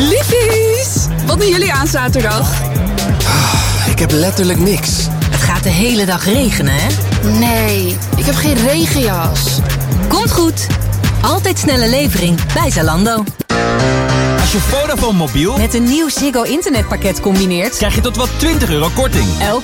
Liefies! Wat doen jullie aan zaterdag? Ik heb letterlijk niks. Het gaat de hele dag regenen, hè? Nee, ik heb geen regenjas. Komt goed. Altijd snelle levering bij Zalando. Als je Vodafone mobiel Met een nieuw Ziggo internetpakket combineert, krijg je tot wel €20 korting.